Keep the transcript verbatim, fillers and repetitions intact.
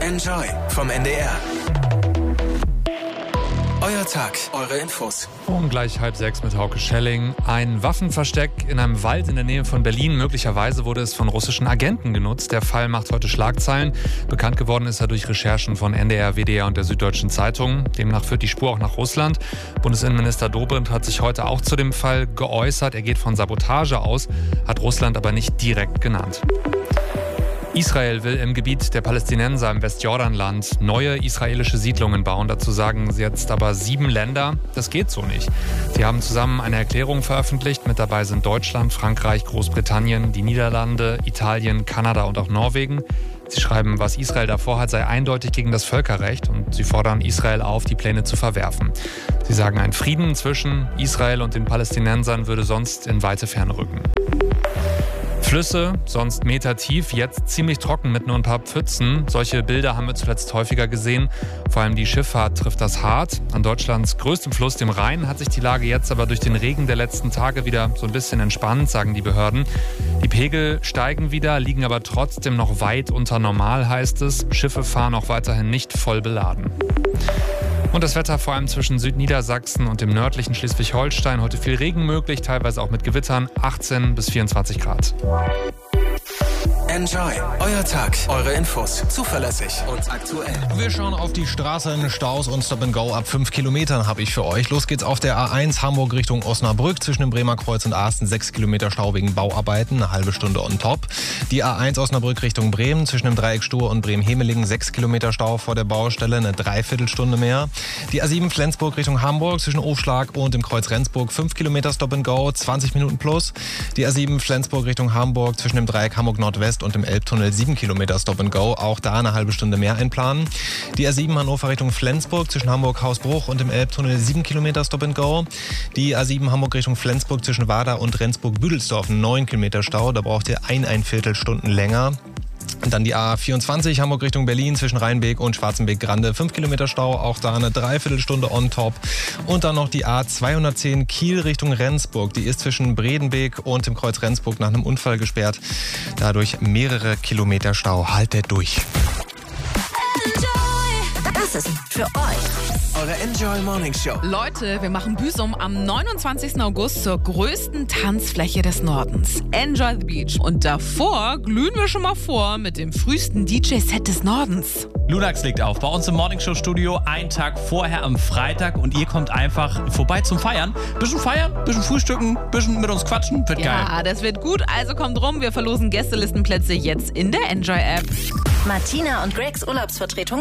Enjoy vom N D R. Euer Tag, eure Infos. Um gleich halb sechs mit Hauke Schelling. Ein Waffenversteck in einem Wald in der Nähe von Berlin. Möglicherweise wurde es von russischen Agenten genutzt. Der Fall macht heute Schlagzeilen. Bekannt geworden ist er durch Recherchen von N D R, W D R und der Süddeutschen Zeitung. Demnach führt die Spur auch nach Russland. Bundesinnenminister Dobrindt hat sich heute auch zu dem Fall geäußert. Er geht von Sabotage aus, hat Russland aber nicht direkt genannt. Israel will im Gebiet der Palästinenser im Westjordanland neue israelische Siedlungen bauen. Dazu sagen sie jetzt aber sieben Länder, das geht so nicht. Sie haben zusammen eine Erklärung veröffentlicht. Mit dabei sind Deutschland, Frankreich, Großbritannien, die Niederlande, Italien, Kanada und auch Norwegen. Sie schreiben, was Israel davor hat, sei eindeutig gegen das Völkerrecht und sie fordern Israel auf, die Pläne zu verwerfen. Sie sagen, ein Frieden zwischen Israel und den Palästinensern würde sonst in weite Ferne rücken. Flüsse, sonst metertief, jetzt ziemlich trocken mit nur ein paar Pfützen. Solche Bilder haben wir zuletzt häufiger gesehen. Vor allem die Schifffahrt trifft das hart. An Deutschlands größtem Fluss, dem Rhein, hat sich die Lage jetzt aber durch den Regen der letzten Tage wieder so ein bisschen entspannt, sagen die Behörden. Die Pegel steigen wieder, liegen aber trotzdem noch weit unter normal, heißt es. Schiffe fahren auch weiterhin nicht voll beladen. Und das Wetter vor allem zwischen Südniedersachsen und dem nördlichen Schleswig-Holstein. Heute viel Regen möglich, teilweise auch mit Gewittern, achtzehn bis vierundzwanzig Grad. Enjoy, euer Tag, eure Infos, zuverlässig und aktuell. Wir schauen auf die Straßen, Staus und Stop and Go ab fünf Kilometern habe ich für euch. Los geht's auf der A eins Hamburg Richtung Osnabrück. Zwischen dem Bremer Kreuz und Asten sechs Kilometer Stau wegen Bauarbeiten, eine halbe Stunde on top. Die A eins Osnabrück Richtung Bremen. Zwischen dem Dreieck Stur und Bremen-Hemelingen sechs Kilometer Stau vor der Baustelle, eine Dreiviertelstunde mehr. Die A sieben Flensburg Richtung Hamburg. Zwischen Ofschlag und dem Kreuz Rendsburg fünf Kilometer Stop and Go, zwanzig Minuten plus. Die A sieben Flensburg Richtung Hamburg. Zwischen dem Dreieck Hamburg Nordwest und dem Elbtunnel sieben Kilometer Stop and Go, auch da eine halbe Stunde mehr einplanen. Die A sieben Hannover Richtung Flensburg zwischen Hamburg-Hausbruch und dem Elbtunnel sieben Kilometer Stop and Go. Die A sieben Hamburg Richtung Flensburg zwischen Wader und Rendsburg-Büdelsdorf neun Kilometer Stau, da braucht ihr ein, ein Viertelstunden länger. Dann die A vierundzwanzig Hamburg Richtung Berlin zwischen Rheinbeek und Schwarzenbeek-Grande fünf Kilometer Stau, auch da eine Dreiviertelstunde on top. Und dann noch die A zweihundertzehn Kiel Richtung Rendsburg. Die ist zwischen Bredenbeek und dem Kreuz Rendsburg nach einem Unfall gesperrt. Dadurch mehrere Kilometer Stau. Haltet durch. Das ist für euch eure Enjoy Morning Show. Leute, wir machen Büsum am neunundzwanzigsten August zur größten Tanzfläche des Nordens. Enjoy the Beach. Und davor glühen wir schon mal vor mit dem frühesten D J-Set des Nordens. Lunax legt auf bei uns im Morning Show Studio einen Tag vorher am Freitag und ihr kommt einfach vorbei zum Feiern. Bisschen feiern, bisschen frühstücken, bisschen mit uns quatschen, wird geil. Ja, das wird gut, also kommt rum, wir verlosen Gästelistenplätze jetzt in der Enjoy-App. Martina und Gregs Urlaubsvertretung